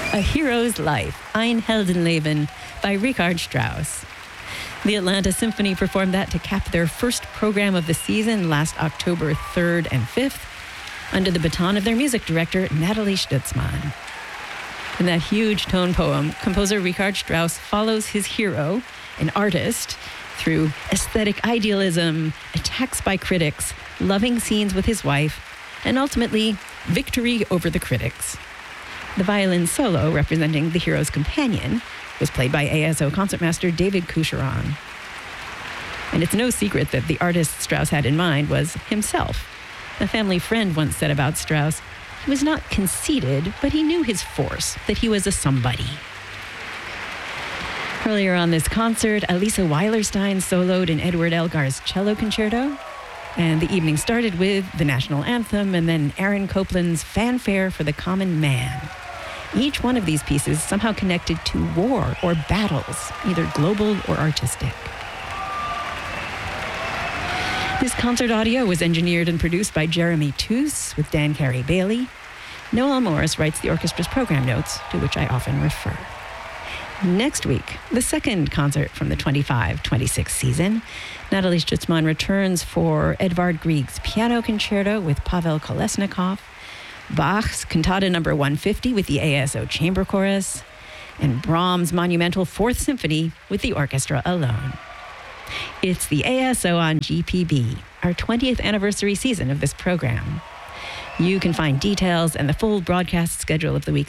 A Hero's Life, Ein Heldenleben, by Richard Strauss. The Atlanta Symphony performed that to cap their first program of the season last October 3rd and 5th, under the baton of their music director, Nathalie Stutzmann. In that huge tone poem, composer Richard Strauss follows his hero, an artist, through aesthetic idealism, attacks by critics, loving scenes with his wife, and ultimately, victory over the critics. The violin solo, representing the hero's companion, was played by ASO concertmaster David Coucheron. And it's no secret that the artist Strauss had in mind was himself. A family friend once said about Strauss, he was not conceited, but he knew his force, that he was a somebody. Earlier on this concert, Elisa Weilerstein soloed in Edward Elgar's cello concerto, and the evening started with the national anthem and then Aaron Copland's Fanfare for the Common Man. Each one of these pieces somehow connected to war or battles, either global or artistic. This concert audio was engineered and produced by Jeremy Toos with Dan Carey Bailey. Noel Morris writes the orchestra's program notes, to which I often refer. Next week, the second concert from the 25-26 season, Nathalie Stutzmann returns for Edvard Grieg's Piano Concerto with Pavel Kolesnikov, Bach's Cantata No. 150 with the ASO Chamber Chorus, and Brahms' monumental Fourth Symphony with the orchestra alone. It's the ASO on GPB, our 20th anniversary season of this program. You can find details and the full broadcast schedule of the week's